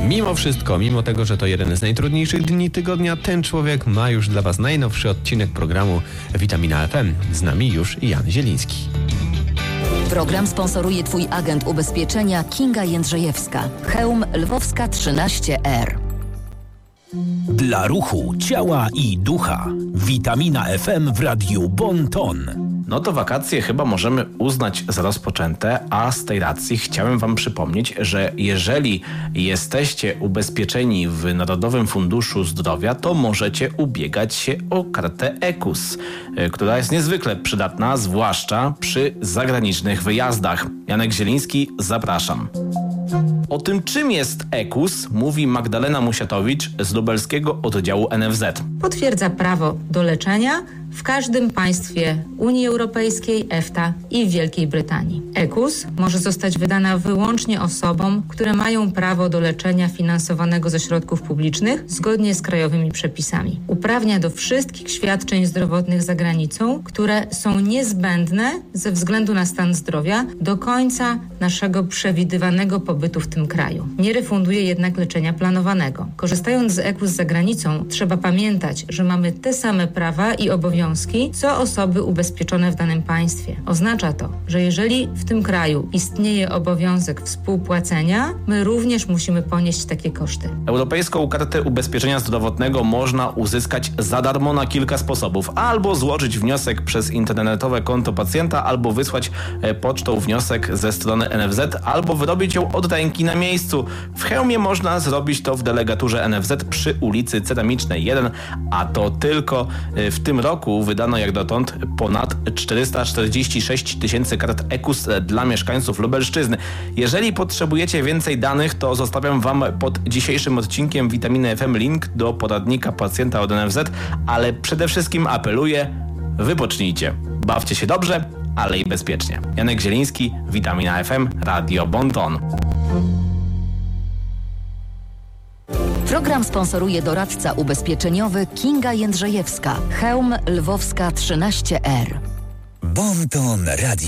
Mimo wszystko, mimo tego, że to jeden z najtrudniejszych dni tygodnia, ten człowiek ma już dla Was najnowszy odcinek programu Witamina FM. Z nami już Jan Zieliński. Program sponsoruje Twój agent ubezpieczenia Kinga Jędrzejewska. Chełm Lwowska 13R. Dla ruchu, ciała i ducha. Witamina FM w Radiu Bon Ton. No to wakacje chyba możemy uznać za rozpoczęte, a z tej racji chciałem Wam przypomnieć, że jeżeli jesteście ubezpieczeni w Narodowym Funduszu Zdrowia, to możecie ubiegać się o kartę EKUS, która jest niezwykle przydatna, zwłaszcza przy zagranicznych wyjazdach. Janek Zieliński, zapraszam. O tym, czym jest EKUS, mówi Magdalena Musiatowicz z lubelskiego oddziału NFZ. Potwierdza prawo do leczenia w każdym państwie Unii Europejskiej, EFTA i w Wielkiej Brytanii. EKUS może zostać wydana wyłącznie osobom, które mają prawo do leczenia finansowanego ze środków publicznych zgodnie z krajowymi przepisami. Uprawnia do wszystkich świadczeń zdrowotnych za granicą, które są niezbędne ze względu na stan zdrowia do końca naszego przewidywanego pobytu w tym kraju. Nie refunduje jednak leczenia planowanego. Korzystając z EKUS za granicą, trzeba pamiętać, że mamy te same prawa i obowiązki, co osoby ubezpieczone w danym państwie. Oznacza to, że jeżeli w tym kraju istnieje obowiązek współpłacenia, my również musimy ponieść takie koszty. Europejską kartę ubezpieczenia zdrowotnego można uzyskać za darmo na kilka sposobów. Albo złożyć wniosek przez internetowe konto pacjenta, albo wysłać pocztą wniosek ze strony NFZ, albo wyrobić ją od ręki na miejscu. W Chełmie można zrobić to w delegaturze NFZ przy ulicy Ceramicznej 1, a to tylko w tym roku wydano jak dotąd ponad 446 tysięcy kart EKUS dla mieszkańców Lubelszczyzny. Jeżeli potrzebujecie więcej danych, to zostawiam Wam pod dzisiejszym odcinkiem Witaminy FM link do poradnika pacjenta od NFZ, ale przede wszystkim apeluję, wypocznijcie. Bawcie się dobrze, ale i bezpiecznie. Janek Zieliński, Witamina FM, Radio Bon Ton. Program sponsoruje doradca ubezpieczeniowy Kinga Jędrzejewska. Chełm Lwowska 13R. Bon Ton Radio.